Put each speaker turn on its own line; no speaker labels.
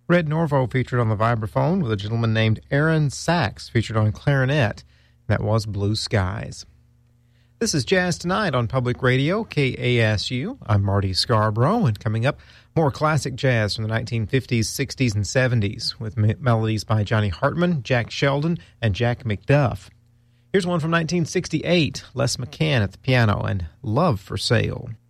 Red Norvo featured on the vibraphone with a gentleman named Aaron Sachs featured on clarinet. That was Blue Skies. This is Jazz Tonight on Public Radio, KASU. I'm Marty Scarborough, and coming up, more classic jazz from the 1950s, 60s, and 70s with melodies by Johnny Hartman, Jack Sheldon, and Jack McDuff. Here's one from 1968, Les McCann at the piano and Love for Sale.